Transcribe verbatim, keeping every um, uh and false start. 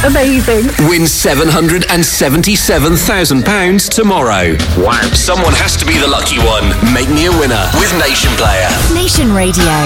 Amazing. Win seven hundred seventy-seven thousand pounds tomorrow. Wow. Someone has to be the lucky one. Make me a winner with Nation Player. Nation Radio.